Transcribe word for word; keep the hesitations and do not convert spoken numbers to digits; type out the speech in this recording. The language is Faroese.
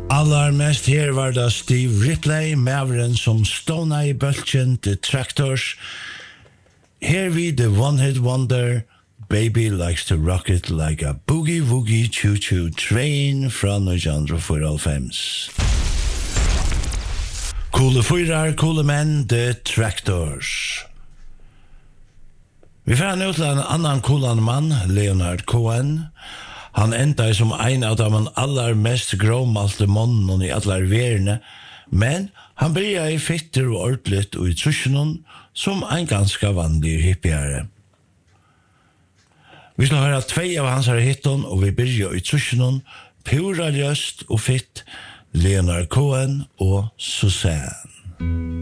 Allar mest her var det Steve Ripley, maveren som stona i bølgen The Tractors. Her vi The One Hit Wonder, Baby Likes to Rock It Like a Boogie Woogie Choo Choo Train fra nitton fyrtiofem. Coole fyrar, coole menn, The Tractors. Vi får nu til en annan coolan mann, Leonard Cohen. Han enda som en av de allar mest gråmalte månen i allar verene, men han blir i fitter og ordentligt og i trusjonen som en ganske vanlig hippiare. Vi skal høre tvei av hans her hitton, og vi blir i trusjonen pura løst og fitt, Leonard Cohen og Suzanne.